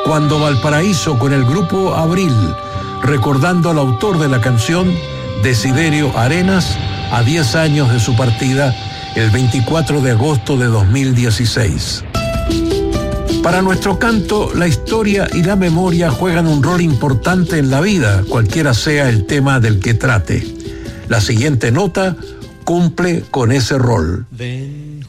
Cuando Valparaíso con el grupo Abril, recordando al autor de la canción, Desiderio Arenas, a 10 años de su partida, el 24 de agosto de 2016. Para nuestro canto, la historia y la memoria juegan un rol importante en la vida, cualquiera sea el tema del que trate. La siguiente nota cumple con ese rol.